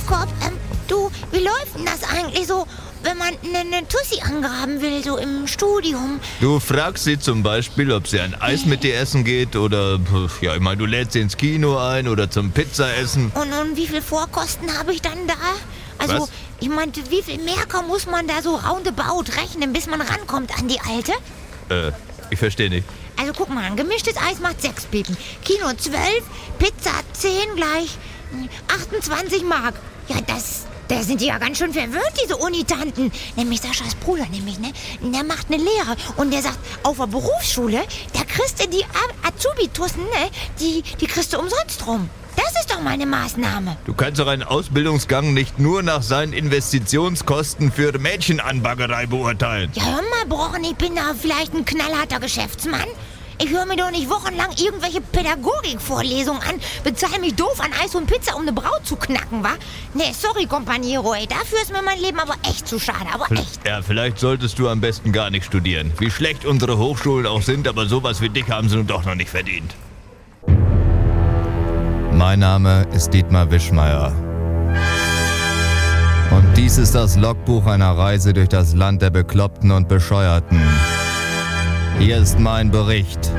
Jakob, du, wie läuft denn das eigentlich so, wenn man eine Tussi angraben will, so im Studium? Du fragst sie zum Beispiel, ob sie ein Eis mit dir essen geht oder, ja, ich meine, du lädst sie ins Kino ein oder zum Pizzaessen. Und wie viel Vorkosten habe ich dann da? Also, Was? ich meinte, wie viel Merker muss man da so roundabout rechnen, bis man rankommt an die Alte? Ich verstehe nicht. Also guck mal, ein gemischtes Eis macht 6 Pipen, Kino 12, Pizza 10 gleich 28 Mark. Ja, da sind die ja ganz schön verwirrt, diese Unitanten. Nämlich Saschas Bruder, ne? Der macht eine Lehre und der sagt, auf der Berufsschule, da kriegst du die Azubitussen, ne? Die kriegst du umsonst rum. Das ist doch mal eine Maßnahme. Du kannst doch einen Ausbildungsgang nicht nur nach seinen Investitionskosten für Mädchenanbaggerei beurteilen. Ja, hör mal, Brochen, ich bin da vielleicht ein knallharter Geschäftsmann. Ich höre mir doch nicht wochenlang irgendwelche Pädagogikvorlesungen an, bezahle mich doof an Eis und Pizza, um eine Braut zu knacken, wa? Nee, sorry, Companiero, ey, dafür ist mir mein Leben aber echt zu schade, aber echt. Ja, vielleicht solltest du am besten gar nicht studieren. Wie schlecht unsere Hochschulen auch sind, aber sowas wie dich haben sie nun doch noch nicht verdient. Mein Name ist Dietmar Wischmeier. Und dies ist das Logbuch einer Reise durch das Land der Bekloppten und Bescheuerten. Hier ist mein Bericht.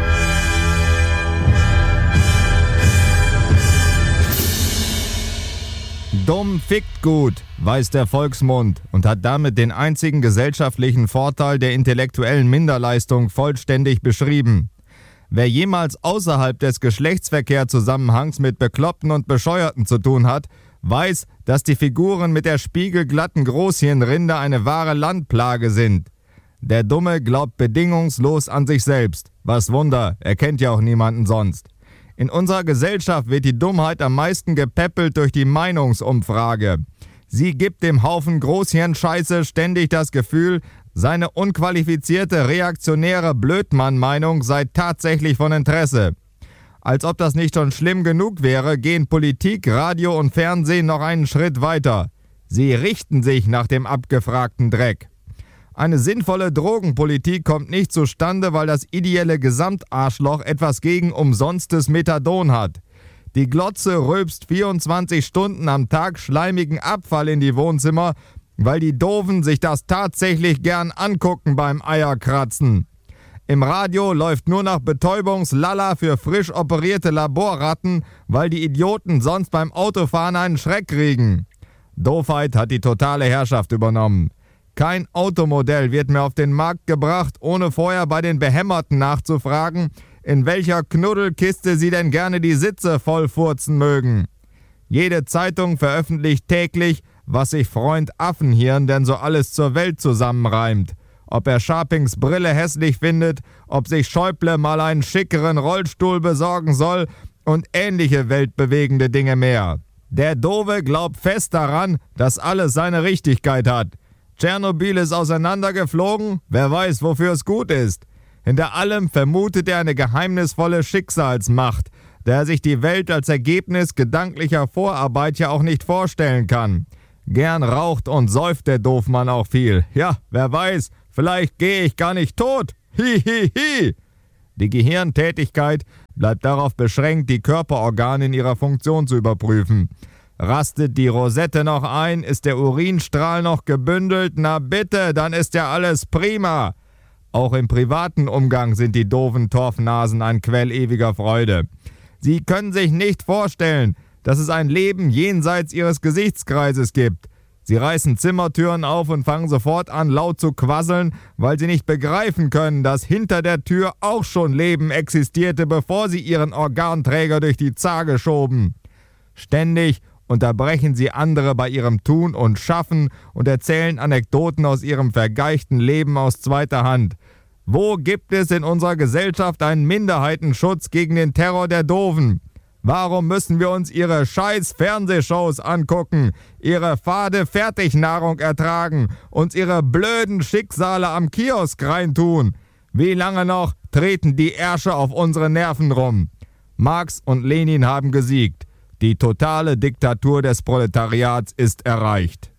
Dumm fickt gut, weiß der Volksmund und hat damit den einzigen gesellschaftlichen Vorteil der intellektuellen Minderleistung vollständig beschrieben. Wer jemals außerhalb des Geschlechtsverkehrzusammenhangs mit Bekloppten und Bescheuerten zu tun hat, weiß, dass die Figuren mit der spiegelglatten Großhirnrinde eine wahre Landplage sind. Der Dumme glaubt bedingungslos an sich selbst. Was Wunder, er kennt ja auch niemanden sonst. In unserer Gesellschaft wird die Dummheit am meisten gepäppelt durch die Meinungsumfrage. Sie gibt dem Haufen Großhirnscheiße ständig das Gefühl, seine unqualifizierte, reaktionäre Blödmann-Meinung sei tatsächlich von Interesse. Als ob das nicht schon schlimm genug wäre, gehen Politik, Radio und Fernsehen noch einen Schritt weiter. Sie richten sich nach dem abgefragten Dreck. Eine sinnvolle Drogenpolitik kommt nicht zustande, weil das ideelle Gesamtarschloch etwas gegen umsonstes Methadon hat. Die Glotze rülpst 24 Stunden am Tag schleimigen Abfall in die Wohnzimmer, weil die Doofen sich das tatsächlich gern angucken beim Eierkratzen. Im Radio läuft nur noch Betäubungslalla für frisch operierte Laborratten, weil die Idioten sonst beim Autofahren einen Schreck kriegen. Doofheit hat die totale Herrschaft übernommen. Kein Automodell wird mehr auf den Markt gebracht, ohne vorher bei den Behämmerten nachzufragen, in welcher Knuddelkiste sie denn gerne die Sitze vollfurzen mögen. Jede Zeitung veröffentlicht täglich, was sich Freund Affenhirn denn so alles zur Welt zusammenreimt. Ob er Scharpings Brille hässlich findet, ob sich Schäuble mal einen schickeren Rollstuhl besorgen soll und ähnliche weltbewegende Dinge mehr. Der Doofe glaubt fest daran, dass alles seine Richtigkeit hat. Tschernobyl ist auseinandergeflogen, wer weiß, wofür es gut ist. Hinter allem vermutet er eine geheimnisvolle Schicksalsmacht, der er sich die Welt als Ergebnis gedanklicher Vorarbeit ja auch nicht vorstellen kann. Gern raucht und säuft der Doofmann auch viel. Ja, wer weiß, vielleicht gehe ich gar nicht tot. Hi, hi, hi. Die Gehirntätigkeit bleibt darauf beschränkt, die Körperorgane in ihrer Funktion zu überprüfen. Rastet die Rosette noch ein, ist der Urinstrahl noch gebündelt, na bitte, dann ist ja alles prima. Auch im privaten Umgang sind die doofen Torfnasen ein Quell ewiger Freude. Sie können sich nicht vorstellen, dass es ein Leben jenseits ihres Gesichtskreises gibt. Sie reißen Zimmertüren auf und fangen sofort an, laut zu quasseln, weil sie nicht begreifen können, dass hinter der Tür auch schon Leben existierte, bevor sie ihren Organträger durch die Zage schoben. Ständig unterbrechen sie andere bei ihrem Tun und Schaffen und erzählen Anekdoten aus ihrem vergeichten Leben aus zweiter Hand. Wo gibt es in unserer Gesellschaft einen Minderheitenschutz gegen den Terror der Doofen? Warum müssen wir uns ihre scheiß Fernsehshows angucken, ihre fade Fertignahrung ertragen, uns ihre blöden Schicksale am Kiosk reintun? Wie lange noch treten die Ärsche auf unsere Nerven rum? Marx und Lenin haben gesiegt. Die totale Diktatur des Proletariats ist erreicht.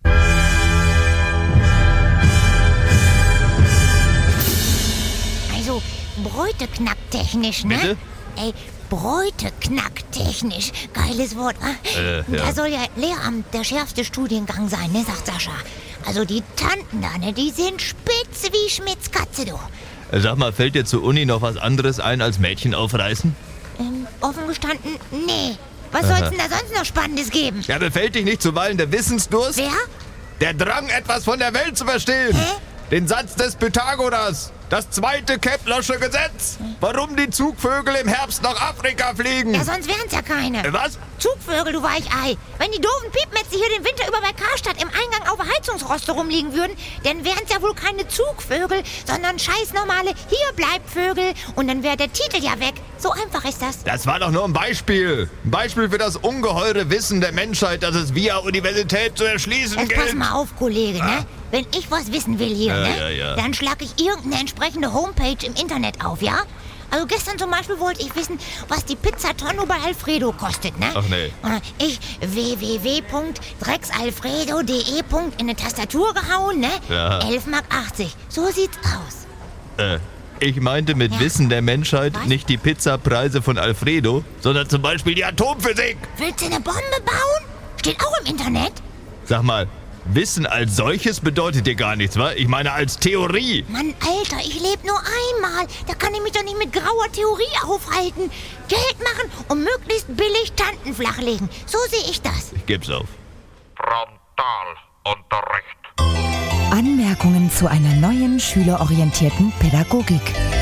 Also, bräuteknacktechnisch, ne? Bitte? Ey, Bräuteknacktechnisch. Geiles Wort, wa? Ja. Da soll ja Lehramt der schärfste Studiengang sein, ne, sagt Sascha. Also die Tanten da, ne, die sind spitz wie Schmidts Katze, du. Sag mal, fällt dir zur Uni noch was anderes ein als Mädchen aufreißen? Offen gestanden, nee. Was soll's denn da sonst noch Spannendes geben? Ja, befällt dich nicht zuweilen der Wissensdurst? Wer? Der Drang, etwas von der Welt zu verstehen. Hä? Den Satz des Pythagoras. Das zweite Keplersche Gesetz. Warum die Zugvögel im Herbst nach Afrika fliegen. Ja, sonst wären's ja keine. Was? Zugvögel, du Weichei. Wenn die doofen Piepmetze hier den Winter über bei Karstadt im Eingang auf der Heizungsroste rumliegen würden, dann wären's ja wohl keine Zugvögel, sondern scheiß normale Hier-Bleib-Vögel. Und dann wäre der Titel ja weg. So einfach ist das. Das war doch nur ein Beispiel. Ein Beispiel für das ungeheure Wissen der Menschheit, das es via Universität zu erschließen Jetzt gilt. pass mal auf, Kollege, ne? Wenn ich was wissen will hier, ne? Ja. Dann schlag ich irgendeine entsprechende Homepage im Internet auf, ja? Also gestern zum Beispiel wollte ich wissen, was die Pizza Tonno bei Alfredo kostet, ne? Ach nee. Ich www.drecksalfredo.de. in eine Tastatur gehauen, ne? Ja. 11,80 Mark. So sieht's aus. Ich meinte mit Ja. Wissen der Menschheit Was? nicht die Pizzapreise von Alfredo, sondern zum Beispiel die Atomphysik. Willst du eine Bombe bauen? Steht auch im Internet. Sag mal, Wissen als solches bedeutet dir gar nichts, wa? Ich meine als Theorie. Mann, Alter, ich lebe nur einmal. Da kann ich mich doch nicht mit grauer Theorie aufhalten. Geld machen und möglichst billig Tanten flachlegen. So sehe ich das. Ich geb's auf. Frontalunterricht. Anmerkungen zu einer neuen schülerorientierten Pädagogik.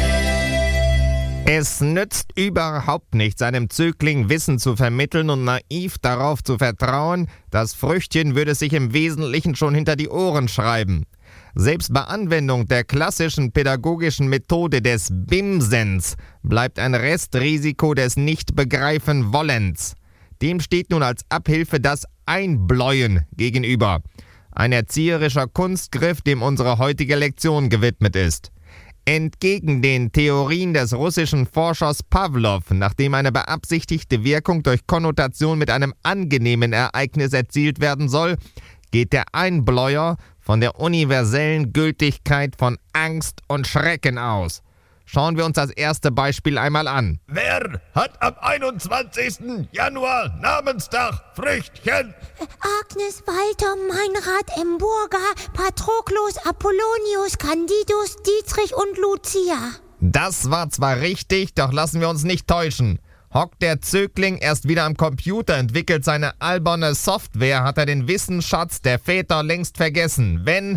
Es nützt überhaupt nichts, seinem Zögling Wissen zu vermitteln und naiv darauf zu vertrauen, das Früchtchen würde sich im Wesentlichen schon hinter die Ohren schreiben. Selbst bei Anwendung der klassischen pädagogischen Methode des Bimsens bleibt ein Restrisiko des Nicht-Begreifen-Wollens. Dem steht nun als Abhilfe das Einbläuen gegenüber. Ein erzieherischer Kunstgriff, dem unsere heutige Lektion gewidmet ist. Entgegen den Theorien des russischen Forschers Pawlow, nachdem eine beabsichtigte Wirkung durch Konnotation mit einem angenehmen Ereignis erzielt werden soll, geht der Einbläuer von der universellen Gültigkeit von Angst und Schrecken aus. Schauen wir uns das erste Beispiel einmal an. Wer hat am 21. Januar Namenstag? Früchtchen. Agnes, Walter, Meinrad, Emburga, Patroklos, Apollonius, Candidus, Dietrich und Lucia. Das war zwar richtig, doch lassen wir uns nicht täuschen. Hockt der Zögling erst wieder am Computer, entwickelt seine alberne Software, hat er den Wissensschatz der Väter längst vergessen. Wenn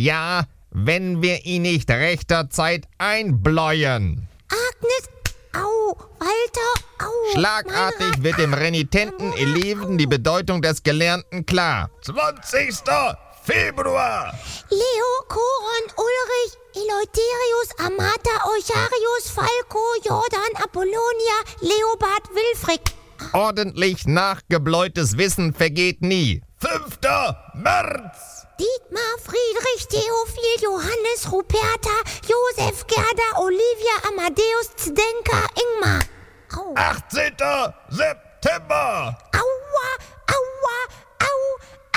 wir ihn nicht rechtzeitig einbläuen. Agnes, au, Walter, au. Schlagartig Meinrad, wird dem renitenten Eleven die Bedeutung des Gelernten klar. 20. Februar. Leo, Koron, Ulrich, Eleutherius, Amata, Eucharius, Falco, Jordan, Apollonia, Leopard, Wilfried. Ordentlich nachgebläutes Wissen vergeht nie. 5. März. Dietmar, Friedrich, Theophil, Johannes, Ruperta, Josef, Gerda, Olivia, Amadeus, Zdenka, Ingmar. Au. 18. September. Aua, aua, au,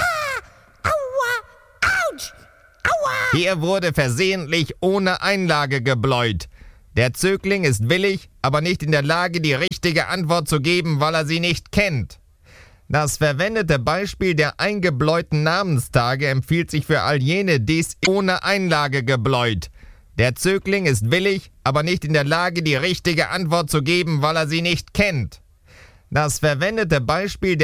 aua, ouch, aua. Hier wurde versehentlich ohne Einlage gebläut. Der Zögling ist willig, aber nicht in der Lage, die richtige Antwort zu geben, weil er sie nicht kennt. Das verwendete Beispiel der eingebläuten Namenstage empfiehlt sich für all jene, die es ohne Einlage gebläut. Der Zögling ist willig, aber nicht in der Lage, die richtige Antwort zu geben, weil er sie nicht kennt. Das verwendete Beispiel der